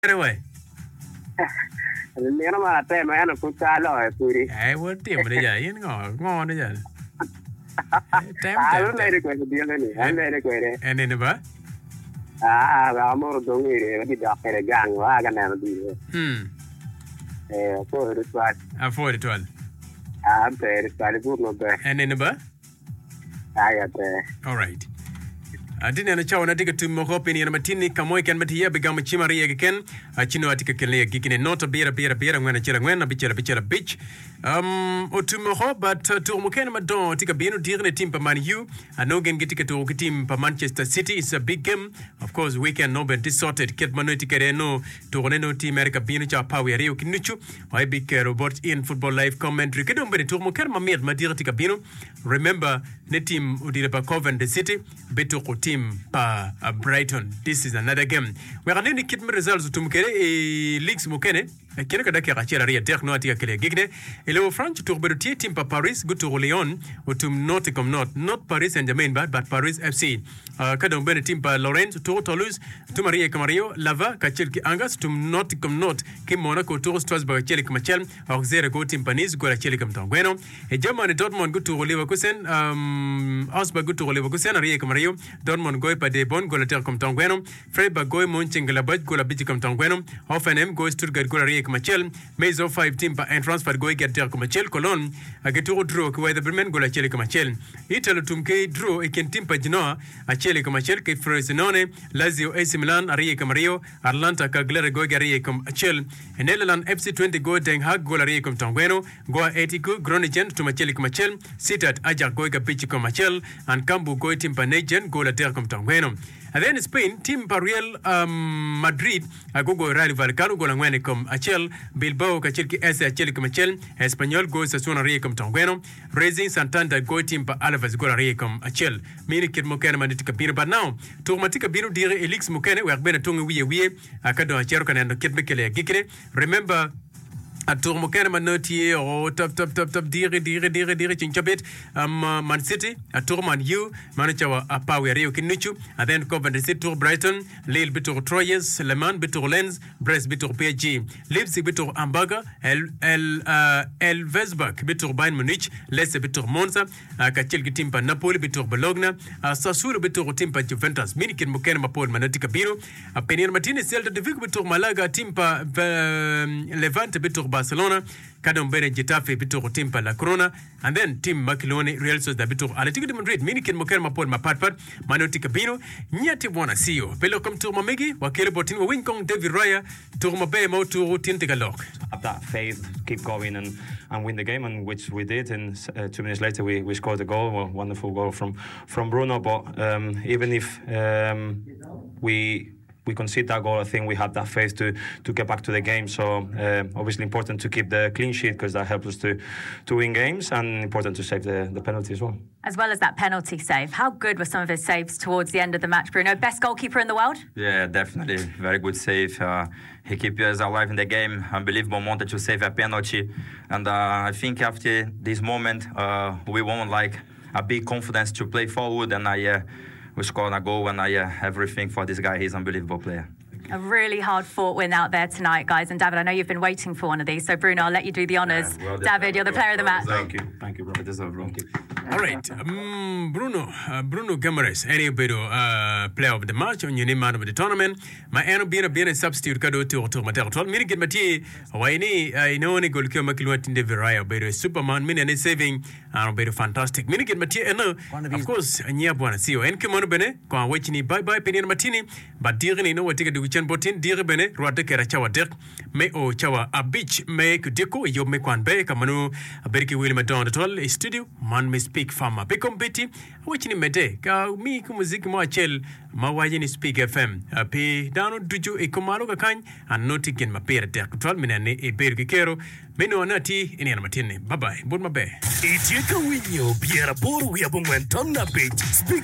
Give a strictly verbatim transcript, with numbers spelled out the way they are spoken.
Anyway. Neno ma te ma yana kutalo e puri. Eh, wo tim de ja, yin ngo, ngo de ja. Tem Ah, tem. non è questo dio ne, non è quello. En en ba? Ah, ah, amor dongi e di da per gang wa ga na di. Hmm. Eh, ko ru twa. A for it all. Ah, per stare burno be. En en ba? Ah, ya te. All right. Adina na chawa na tika tumo hopi ni na matini kamoy kan matiya bigama chimari ya ken achino atika kele gikine nota bira bira bira ngwana chira ngwana bichira bichira bitch um otumo ho but uh, tumo ken madon tika bino dirne team pa Man U anogen gitika to team pa Manchester City. It's a big game, of course. Weekend no ben sorted ket mano tika no to no team America bino cha power rio kinuchu why big uh, robot in football live commentary kedom ben tumo ken mamir madira tika bino. Remember ne team udira pa Coventry City beto ko team pa uh, Brighton. This is another game. We are going to get results to mukere e leagues mukene. Kene kada kera chera ria tek no atia kele gigne. Ele France to berutie team pa Paris go to Lyon o to not come not not Paris Saint-Germain but but Paris F C. Uh, kada umbene team pa Lorient to Toulouse to Maria Camario Lava ka Chelsea Angas to not come not ke Monaco to Strasbourg Chelsea Machel Auxerre go team pa Nice go la Chelsea kam tangweno. E Germany Dortmund go to Leverkusen um Augsburg go to Leverkusen Maria Camario Dortmund go pa de Bonn go la Ter kam tangweno. Freiburg go Mönchengladbach go la Biti kam tangweno. Hoffenheim go Stuttgart go la Machel, Maison five team pa entrance for go get der Machel Cologne ageturo draw ko the Bremen go la Chelsea Machel Italy tumke draw e ken team pa Genoa a Chelsea Machel ke Frosinone Lazio A C Milan Ariye Camario Atalanta Cagliari go Ariye Machel Netherlands F C twenty go Den Haag go Ariye Tangweno go Atletico Groningen to Machel Machel Citat Ajax go Pichi Machel and Cambu go team pa Negen go la Ter Tangweno. And then Spain, team pa Real um, Madrid, agogo Rayo Vallecano go langwene kom Achel, Bilbao kachilki S Achel kom Achel, Espanyol go Sassuolo Rie kom Tangweno, Racing Santander go team pa Alaves go Rie kom Achel. Mini kid mokene manitika bino, but now to matika bino dire Elix mokene we akbena tungu wiye wiye akado achero kanendo kid mekele gikire. Remember Atur mokene manoti o top top top top dire dire dire dire chinchabit um uh, Man City atur Man U manachawa apawe rio kinuchu and then Coventry City to Brighton Lille bitur Troyes Le Mans bitur Lens Brest bitur P S G Leipzig bitur Hamburger El El uh, Elversberg bitur Bayern Munich Lecce bitur Monza uh, kachilki team pa Napoli bitur Bologna uh, Sassuolo bitur team pa Juventus minikin mokene mapol manoti kabino uh, Penir Martinez Celta de Vigo bitur Malaga team pa uh, Levante bitur Barcelona, Kadom Bene Getafe bitur team pa La Corona, and then team Macilone Real Sociedad bitur Atletico de Madrid. Mini ken moker mapol mapatpat manoti kabino nyati bwana sio. Pelo kom tour mamegi wakele botin wa winkong David Raya tour mabe mo tour tintigalok. Have that faith, keep going and, and win the game, and which we did. And uh, two minutes later, we, we scored a goal, a wonderful goal from from Bruno. But um, even if um, we we concede that goal, I think we had that faith to to get back to the game. So uh, obviously important to keep the clean sheet because that helps us to to win games, and important to save the, the penalty as well. As well as that penalty save, how good were some of his saves towards the end of the match, Bruno? Best goalkeeper in the world? Yeah, definitely. Very good save. Uh, he kept us alive in the game. Unbelievable moment to save a penalty. And uh, I think after this moment, uh, we won like a big confidence to play forward. And I, uh, we scored a goal, and I, uh, everything for this guy. He's an unbelievable player. A really hard-fought win out there tonight, guys. And David, I know you've been waiting for one of these, so Bruno, I'll let you do the honours. Yeah, well, David, you're the player of the match. Thank you, thank you, bro. Deserve, bro. All right, um, Bruno, uh, Bruno Guimaraes, any bit uh, player of the match on your name man of the tournament. My ano bina bina substitute kado to to mater twelve. Mini get mati waini I know ni goal kiyo makilwa tinde Viraya bero Superman mini ane saving ano bero fantastic. Mini get mati ano of course anya bwana sio. En kimono bene kwa wachini bye bye penina matini but dire ni no watika du chen botin dire bene ruata kera chawa dek me o chawa a beach me kudiko yo me kwan be kamanu berki William Madon the twelve studio man me speak fama be kompeti wachini mede ka mi ku muziki mo achel mawajini speak F M pe dano duju e komalo ka kan anoti gen mapera dek twelve minane e berki kero meno anati eni ana matine bye bye bon mabe Etieka winyo biera boru ya bongwen tonna page speak